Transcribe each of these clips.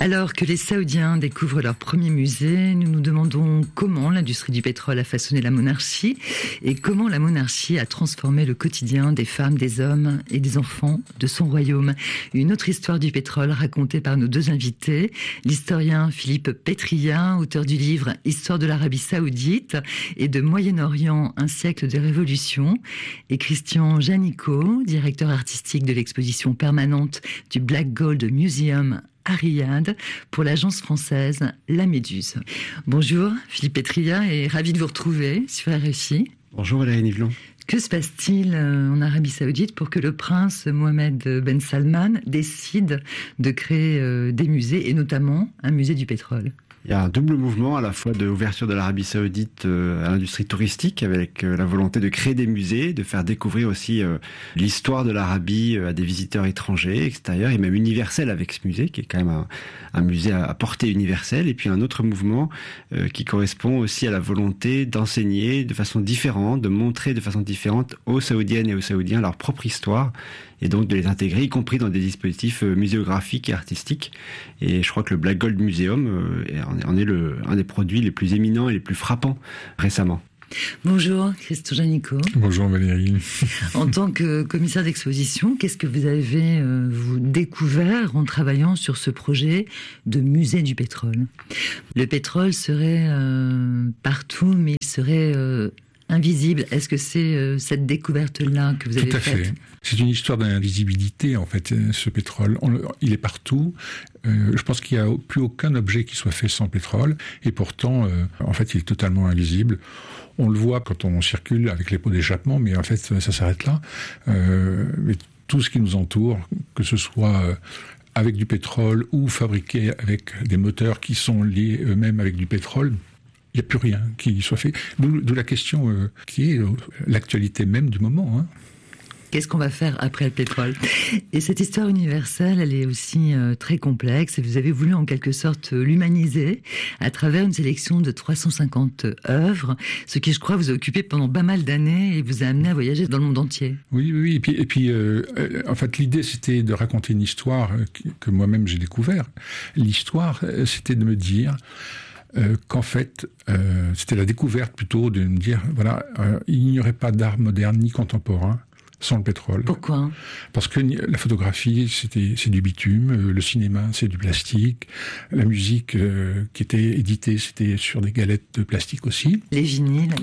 Alors que les Saoudiens découvrent leur premier musée, nous nous demandons comment l'industrie du pétrole a façonné la monarchie et comment la monarchie a transformé le quotidien des femmes, des hommes et des enfants de son royaume. Une autre histoire du pétrole racontée par nos deux invités, l'historien Philippe Petria, auteur du livre « Histoire de l'Arabie Saoudite et de Moyen-Orient, un siècle de révolution » et Christian Janicot, directeur artistique de l'exposition permanente du Black Gold Museum à Riyad pour l'agence française La Méduse. Bonjour Philippe Petria et ravi de vous retrouver sur RFI. Bonjour Valérie Nivelon. Que se passe-t-il en Arabie Saoudite pour que le prince Mohammed Ben Salman décide de créer des musées et notamment un musée du pétrole ? Il y a un double mouvement à la fois de l'ouverture de l'Arabie Saoudite à l'industrie touristique avec la volonté de créer des musées, de faire découvrir aussi l'histoire de l'Arabie à des visiteurs étrangers, extérieurs et même universels avec ce musée qui est quand même un musée à portée universelle. Et puis un autre mouvement qui correspond aussi à la volonté d'enseigner de façon différente, de montrer de façon différente aux Saoudiennes et aux Saoudiens leur propre histoire et donc de les intégrer, y compris dans des dispositifs muséographiques et artistiques. Et je crois que le Black Gold Museum en est un des produits les plus éminents et les plus frappants récemment. Bonjour Christian Janicot. Bonjour Valérie. En tant que commissaire d'exposition, qu'est-ce que vous avez vous découvert en travaillant sur ce projet de musée du pétrole ? Le pétrole serait partout, mais il serait invisible. Est-ce que c'est cette découverte-là que vous avez faite ? Tout à fait. C'est une histoire d'invisibilité, en fait, ce pétrole. Il est partout. Je pense qu'il n'y a plus aucun objet qui soit fait sans pétrole. Et pourtant, en fait, il est totalement invisible. On le voit quand on circule avec les pots d'échappement, mais en fait, ça s'arrête là. Mais tout ce qui nous entoure, que ce soit avec du pétrole ou fabriqué avec des moteurs qui sont liés eux-mêmes avec du pétrole, il n'y a plus rien qui soit fait. D'où la question qui est l'actualité même du moment. Hein. Qu'est-ce qu'on va faire après le pétrole ? Et cette histoire universelle, elle est aussi très complexe. Et vous avez voulu en quelque sorte l'humaniser à travers une sélection de 350 œuvres, ce qui, je crois, vous a occupé pendant pas mal d'années et vous a amené à voyager dans le monde entier. Oui. Et puis en fait, l'idée, c'était de raconter une histoire que moi-même j'ai découvert. L'histoire, c'était de me dire qu'en fait, c'était la découverte plutôt de me dire, voilà, il n'y aurait pas d'art moderne ni contemporain sans le pétrole. Pourquoi ? Parce que la photographie, c'est du bitume, le cinéma, c'est du plastique, la musique qui était éditée, c'était sur des galettes de plastique aussi. Les vinyles.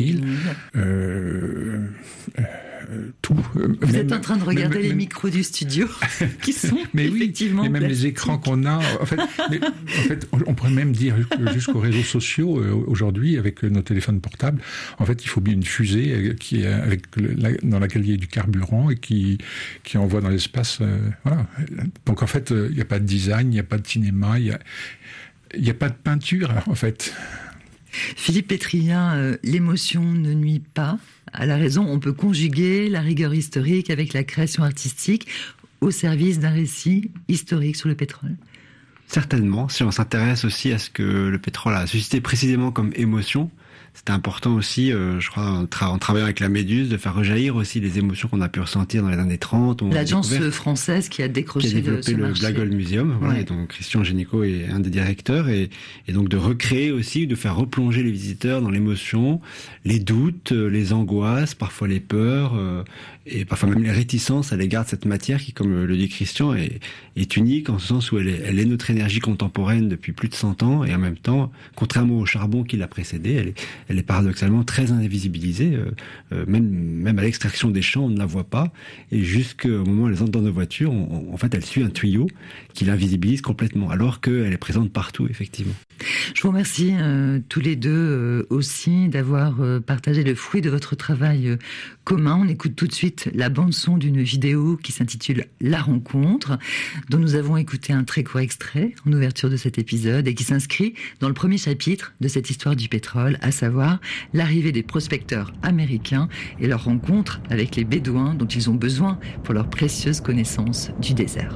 Tout. Vous êtes en train de regarder les micros du studio qui sont effectivement mais même plastiques. les écrans qu'on a. En fait, on pourrait même dire jusqu'aux réseaux sociaux aujourd'hui avec nos téléphones portables. En fait, il faut bien une fusée qui est dans laquelle il y a du carburant et qui envoie dans l'espace. Voilà. Donc en fait, il n'y a pas de design, il n'y a pas de cinéma, il n'y a pas de peinture en fait. Philippe Petria, l'émotion ne nuit pas à la raison. On peut conjuguer la rigueur historique avec la création artistique au service d'un récit historique sur le pétrole. Certainement, si on s'intéresse aussi à ce que le pétrole a suscité précisément comme émotion, c'était important aussi, je crois, en travaillant avec la Méduse, de faire rejaillir aussi les émotions qu'on a pu ressentir dans les années 30. L'agence française qui a décroché développé le marché. Black Gold Museum, voilà, Ouais. et donc Christian Janicot est un des directeurs, et donc de recréer aussi, de faire replonger les visiteurs dans l'émotion, les doutes, les angoisses, parfois les peurs, et parfois même les réticences à l'égard de cette matière qui, comme le dit Christian, est unique en ce sens où elle est notre énergie contemporaine depuis plus de 100 ans, et en même temps, contrairement au charbon qui l'a précédé, elle est paradoxalement très invisibilisée, même à l'extraction des champs, on ne la voit pas, et jusqu'au moment où elle entre dans nos voitures, en fait, elle suit un tuyau qui l'invisibilise complètement, alors qu'elle est présente partout, effectivement. Je vous remercie tous les deux aussi d'avoir partagé le fruit de votre travail commun. On écoute tout de suite la bande-son d'une vidéo qui s'intitule « La rencontre », dont nous avons écouté un très court extrait en ouverture de cet épisode et qui s'inscrit dans le premier chapitre de cette histoire du pétrole, à savoir l'arrivée des prospecteurs américains et leur rencontre avec les bédouins dont ils ont besoin pour leur précieuse connaissance du désert.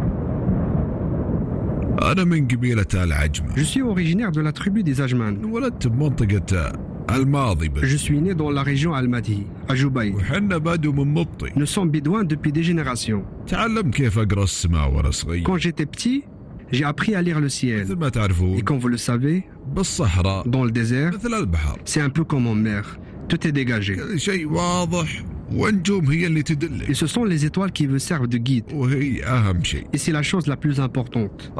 Je suis originaire de la tribu des Ajman. Je suis né dans la région Al-Madi, à Jubaï. Nous sommes bédouins depuis des générations. Quand j'étais petit, J'ai appris à lire le ciel. Et comme vous le savez, dans le désert, c'est un peu comme en mer. Tout est dégagé. Et ce sont les étoiles qui vous servent de guide. Et c'est la chose la plus importante.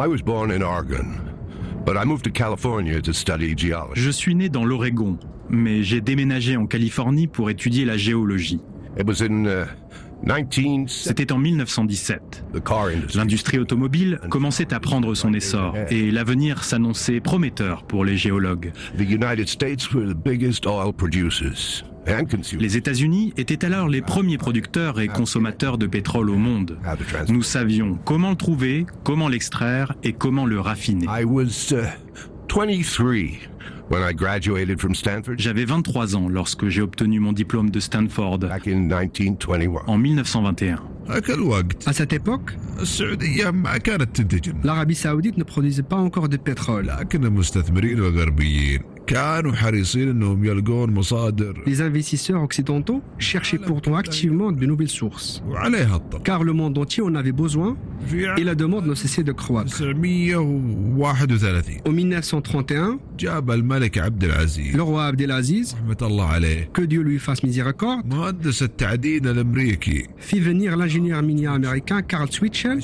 Je suis né dans l'Oregon, mais j'ai déménagé en Californie pour étudier la géologie. C'était en 1917. L'industrie automobile commençait à prendre son essor et l'avenir s'annonçait prometteur pour les géologues. Les États-Unis étaient alors les premiers producteurs et consommateurs de pétrole au monde. Nous savions comment le trouver, comment l'extraire et comment le raffiner. J'avais 23 ans lorsque j'ai obtenu mon diplôme de Stanford en 1921. À cette époque, l'Arabie Saoudite ne produisait pas encore de pétrole. Les investisseurs occidentaux cherchaient pourtant activement de nouvelles sources, car le monde entier en avait besoin et la demande ne cessait de croître. En 1931, le roi Abdelaziz, que Dieu lui fasse miséricorde, fit venir l'ingénieur minier américain Carl Schweitzer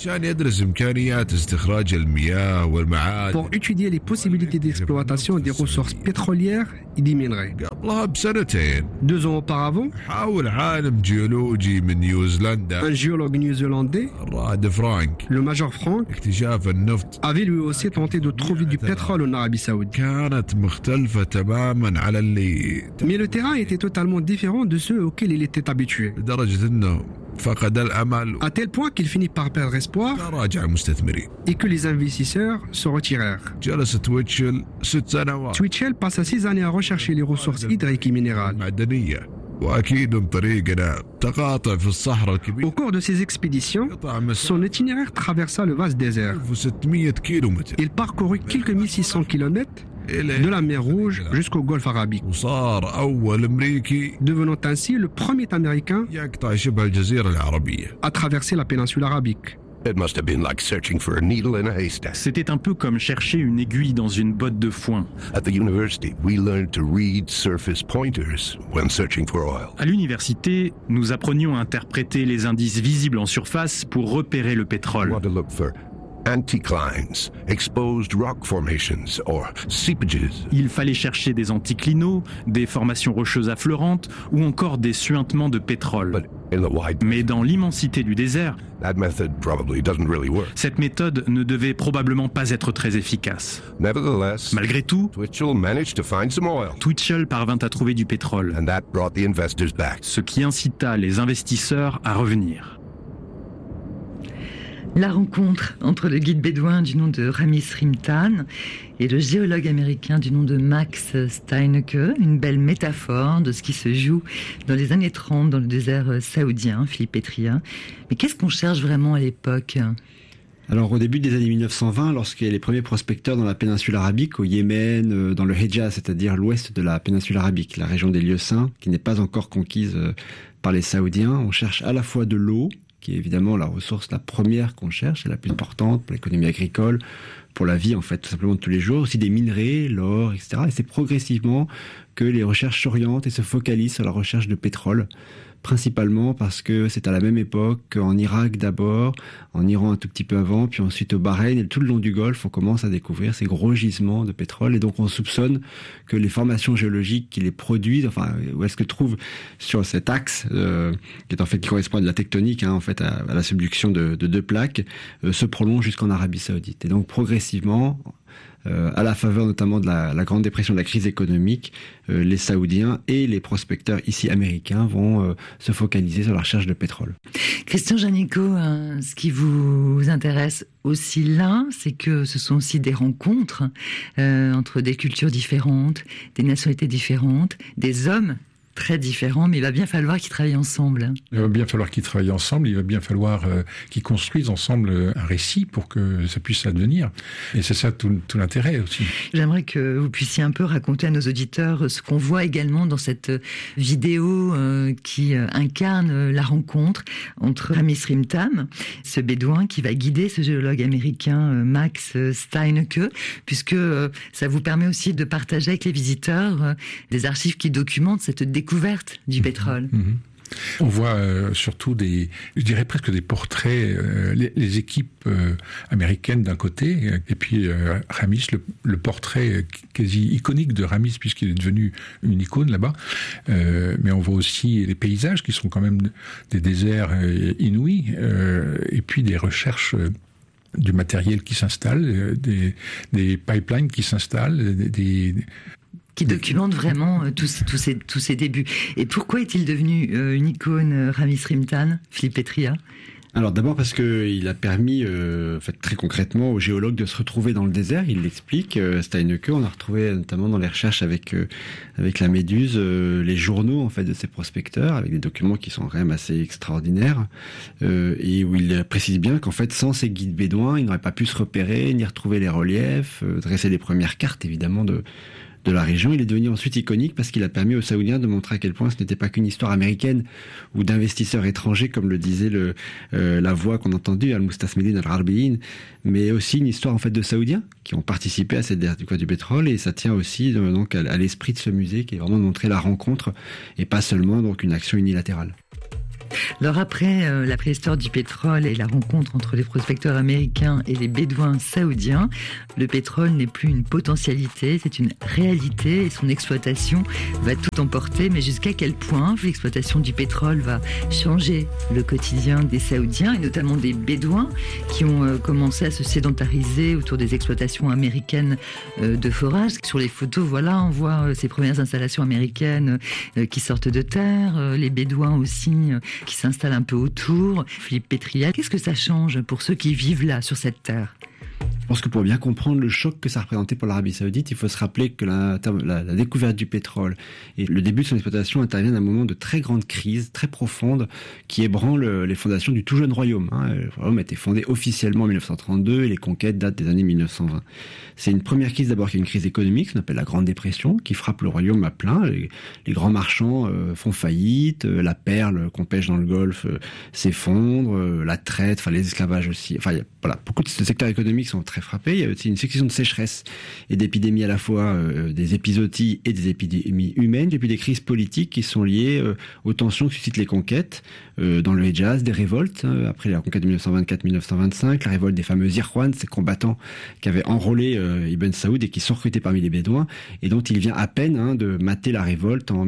pour étudier les possibilités d'exploitation des ressources pétrolières et des minerais. 2 ans auparavant, un géologue néo-zélandais, le Major Frank, avait lui aussi tenté de trouver du pétrole en Arabie Saoudite. Mais le terrain était totalement différent de ceux auxquels il était habitué. À tel point qu'il finit par perdre espoir et que les investisseurs se retirèrent. Schweitzer passa 6 années à rechercher les ressources hydriques et minérales. Au cours de ces expéditions, son itinéraire traversa le vaste désert. Il parcourut quelques 1600 kilomètres de la mer Rouge jusqu'au golfe arabique, devenant ainsi le premier Américain à traverser la péninsule arabique. C'était un peu comme chercher une aiguille dans une botte de foin. À l'université, nous apprenions à interpréter les indices visibles en surface pour repérer le pétrole. Anticlines, exposed rock formations or seepages. Il fallait chercher des anticlinaux, des formations rocheuses affleurantes ou encore des suintements de pétrole. Mais dans l'immensité du désert, cette méthode ne devait probablement pas être très efficace. Malgré tout, Twitchell parvint à trouver du pétrole, ce qui incita les investisseurs à revenir. La rencontre entre le guide bédouin du nom de Ramis Rimtan et le géologue américain du nom de Max Steinecke, une belle métaphore de ce qui se joue dans les années 30 dans le désert saoudien, Philippe Pétria. Mais qu'est-ce qu'on cherche vraiment à l'époque ? Alors au début des années 1920, lorsqu'il y a les premiers prospecteurs dans la péninsule arabique, au Yémen, dans le Hejaz, c'est-à-dire l'ouest de la péninsule arabique, la région des lieux saints, qui n'est pas encore conquise par les Saoudiens, on cherche à la fois de l'eau, qui est évidemment la ressource la première qu'on cherche, c'est la plus importante pour l'économie agricole, pour la vie en fait, tout simplement de tous les jours, aussi des minerais, l'or, etc. Et c'est progressivement que les recherches s'orientent et se focalisent sur la recherche de pétrole, principalement parce que c'est à la même époque qu'en Irak d'abord, en Iran un tout petit peu avant, puis ensuite au Bahreïn et tout le long du Golfe, on commence à découvrir ces gros gisements de pétrole et donc on soupçonne que les formations géologiques qui les produisent, enfin où est-ce que trouvent sur cet axe qui est en fait qui correspond à de la tectonique, en fait à la subduction de 2 plaques, se prolongent jusqu'en Arabie Saoudite et donc progressivement. À la faveur notamment de la Grande Dépression, de la crise économique, les Saoudiens et les prospecteurs ici américains vont se focaliser sur la recherche de pétrole. Christian Janicot, ce qui vous intéresse aussi là, c'est que ce sont aussi des rencontres entre des cultures différentes, des nationalités différentes, des hommes très différents, mais il va bien falloir qu'ils travaillent ensemble. Il va bien falloir qu'ils travaillent ensemble, il va bien falloir qu'ils construisent ensemble un récit pour que ça puisse advenir. Et c'est ça tout l'intérêt aussi. J'aimerais que vous puissiez un peu raconter à nos auditeurs ce qu'on voit également dans cette vidéo qui incarne la rencontre entre Ramis Rimtam, ce bédouin qui va guider ce géologue américain Max Steinecke, puisque ça vous permet aussi de partager avec les visiteurs des archives qui documentent cette découverte du pétrole. On voit surtout je dirais presque des portraits, les équipes américaines d'un côté, et puis Ramis, le portrait quasi iconique de Ramis, puisqu'il est devenu une icône là-bas. Mais on voit aussi les paysages qui sont quand même des déserts inouïs, et puis des recherches du matériel qui s'installe, des pipelines qui s'installent, qui documente vraiment tous ces débuts. Et pourquoi est-il devenu une icône, Ramis Rimtam, Philippe Pétria ? Alors d'abord parce qu'il a permis, très concrètement, aux géologues de se retrouver dans le désert. Il l'explique, Steinecke. On a retrouvé notamment dans les recherches avec la Méduse les journaux en fait de ces prospecteurs, avec des documents qui sont quand même assez extraordinaires, et où il précise bien qu'en fait sans ces guides bédouins, il n'aurait pas pu se repérer, ni retrouver les reliefs, dresser les premières cartes évidemment de la région. Il est devenu ensuite iconique parce qu'il a permis aux Saoudiens de montrer à quel point ce n'était pas qu'une histoire américaine ou d'investisseurs étrangers, comme le disait la voix qu'on a entendue, Al-Mustasmidin Al-Arbiyin, mais aussi une histoire en fait de Saoudiens qui ont participé à cette découverte du pétrole, et ça tient aussi donc à l'esprit de ce musée qui est vraiment de montrer la rencontre et pas seulement donc une action unilatérale. Alors après la préhistoire du pétrole et la rencontre entre les prospecteurs américains et les bédouins saoudiens, le pétrole n'est plus une potentialité, c'est une réalité, et son exploitation va tout emporter. Mais jusqu'à quel point l'exploitation du pétrole va changer le quotidien des Saoudiens, et notamment des bédouins qui ont commencé à se sédentariser autour des exploitations américaines de forage. Sur les photos, voilà, on voit ces premières installations américaines qui sortent de terre, les bédouins aussi qui s'installent un peu autour. Philippe Pétria, qu'est-ce que ça change pour ceux qui vivent là, sur cette terre ? Je pense que pour bien comprendre le choc que ça représentait pour l'Arabie Saoudite, il faut se rappeler que la découverte du pétrole et le début de son exploitation interviennent à un moment de très grande crise, très profonde, qui ébranle les fondations du tout jeune royaume. Le royaume a été fondé officiellement en 1932 et les conquêtes datent des années 1920. C'est une première crise d'abord qui est une crise économique, qu'on appelle la Grande Dépression, qui frappe le royaume à plein. Les grands marchands font faillite, la perle qu'on pêche dans le Golfe s'effondre, la traite, les esclavages aussi. Voilà, beaucoup de secteurs économiques sont très frappés. Il y a aussi une succession de sécheresses et d'épidémies à la fois des épizooties et des épidémies humaines, et puis des crises politiques qui sont liées aux tensions que suscitent les conquêtes dans le Hejaz, des révoltes après la conquête de 1924-1925, la révolte des fameux Irwan, ces combattants qui avaient enrôlé Ibn Saoud et qui sont recrutés parmi les Bédouins, et dont il vient à peine de mater la révolte en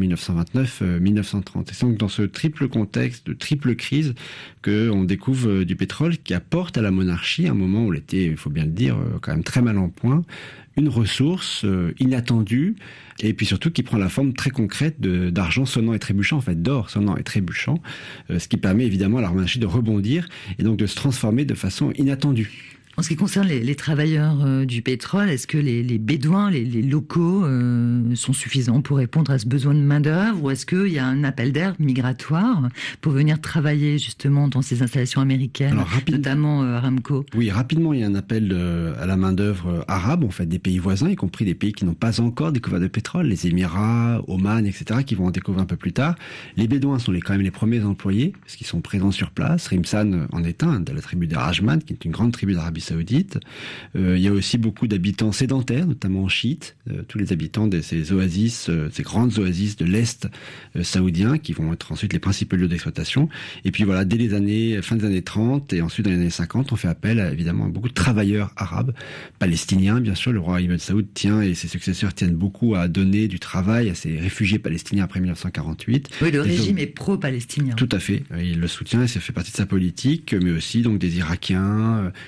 1929-1930. Et c'est donc dans ce triple contexte de triple crise qu'on découvre du pétrole qui apporte à la monarchie, à un moment où elle était, il faut bien le dire, quand même très mal en point, une ressource inattendue, et puis surtout qui prend la forme très concrète d'argent sonnant et trébuchant, en fait d'or sonnant et trébuchant, ce qui permet évidemment à la monarchie de rebondir et donc de se transformer de façon inattendue. En ce qui concerne les travailleurs du pétrole, est-ce que les bédouins, les locaux sont suffisants pour répondre à ce besoin de main-d'œuvre, ou est-ce qu'il y a un appel d'air migratoire pour venir travailler justement dans ces installations américaines, notamment Aramco ? Oui, rapidement, il y a un appel à la main-d'œuvre arabe, en fait, des pays voisins, y compris des pays qui n'ont pas encore découvert de pétrole, les Émirats, Oman, etc., qui vont en découvrir un peu plus tard. Les bédouins sont quand même les premiers employés, parce qu'ils sont présents sur place. Rimsan en est un, de la tribu des Rajman, qui est une grande tribu d'Arabie Saoudite. Il y a aussi beaucoup d'habitants sédentaires, notamment chiites, tous les habitants de ces oasis, ces grandes oasis de l'Est saoudien, qui vont être ensuite les principaux lieux d'exploitation. Et puis voilà, dès fin des années 30 et ensuite dans les années 50, on fait appel évidemment à beaucoup de travailleurs arabes, palestiniens, bien sûr. Le roi Ibn Saoud tient, et ses successeurs tiennent beaucoup à donner du travail à ces réfugiés palestiniens après 1948. Oui, le régime est pro-palestinien. Tout à fait. Il le soutient et ça fait partie de sa politique, mais aussi donc des Irakiens qui ont l'expérience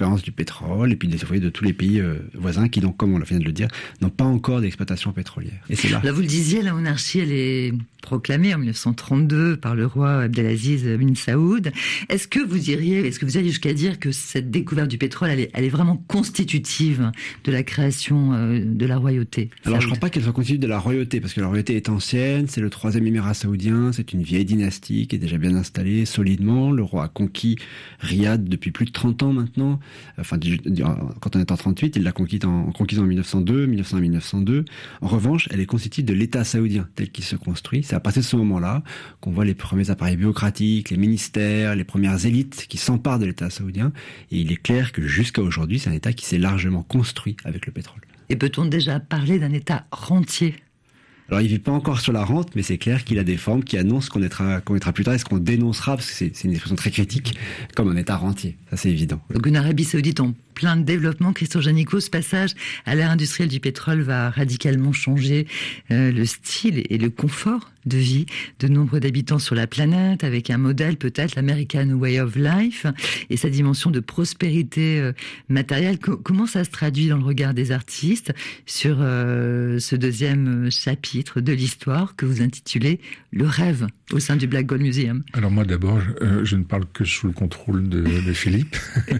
l'expérience du pétrole et puis des ouvriers de tous les pays voisins qui, donc, comme on vient de le dire, n'ont pas encore d'exploitation pétrolière. Et c'est là. Là, vous le disiez, la monarchie, elle est proclamée en 1932 par le roi Abdelaziz bin Saoud. Est-ce que vous allez jusqu'à dire que cette découverte du pétrole, elle est vraiment constitutive de la création de la royauté? Alors, je ne crois pas qu'elle soit constitutive de la royauté, parce que la royauté est ancienne, c'est le 3e émirat saoudien, c'est une vieille dynastie qui est déjà bien installée solidement. Le roi a conquis Riyad depuis plus de 30 ans maintenant. Enfin, quand on est en 38, il l'a conquise en 1902, 1902. En revanche, elle est constitutive de l'État saoudien tel qu'il se construit. C'est à partir de ce moment-là qu'on voit les premiers appareils bureaucratiques, les ministères, les premières élites qui s'emparent de l'État saoudien. Et il est clair que jusqu'à aujourd'hui, c'est un État qui s'est largement construit avec le pétrole. Et peut-on déjà parler d'un État rentier ? Alors, il ne vit pas encore sur la rente, mais c'est clair qu'il a des formes qui annoncent qu'on mettra plus tard et ce qu'on dénoncera, parce que c'est une expression très critique, comme un État rentier. Ça, c'est évident. Donc, une Arabie Saoudite en plein développement. Christophe Janicot, ce passage à l'ère industrielle du pétrole va radicalement changer le style et le confort de vie de nombreux d'habitants sur la planète, avec un modèle peut-être, l'American Way of Life, et sa dimension de prospérité matérielle. Comment ça se traduit dans le regard des artistes sur ce deuxième chapitre de l'histoire que vous intitulez « Le rêve » au sein du Black Gold Museum? Alors moi d'abord, je ne parle que sous le contrôle de Philippe,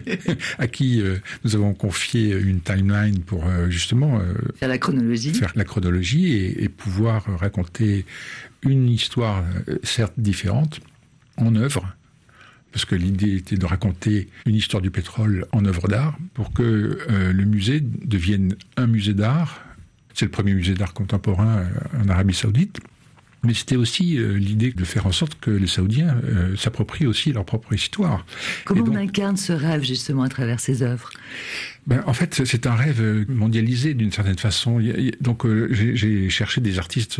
à qui nous avons confié une timeline pour justement faire la chronologie et pouvoir raconter une histoire certes différente en œuvre, parce que l'idée était de raconter une histoire du pétrole en œuvre d'art pour que le musée devienne un musée d'art. C'est le premier musée d'art contemporain en Arabie Saoudite. Mais c'était aussi l'idée de faire en sorte que les Saoudiens s'approprient aussi leur propre histoire. Comment on incarne ce rêve justement à travers ces œuvres? En fait, c'est un rêve mondialisé d'une certaine façon. Donc, j'ai cherché des artistes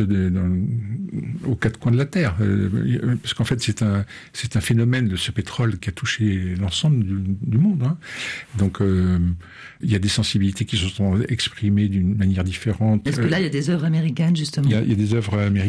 aux quatre coins de la Terre, parce qu'en fait, c'est un phénomène de ce pétrole qui a touché l'ensemble du monde. Hein. Donc, il y a des sensibilités qui se sont exprimées d'une manière différente. Est-ce que là, il y a des œuvres américaines justement? Il y a des œuvres américaines.